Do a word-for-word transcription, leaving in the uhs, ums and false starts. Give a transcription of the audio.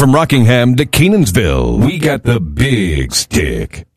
From Rockingham to Kenansville, we got the big stick.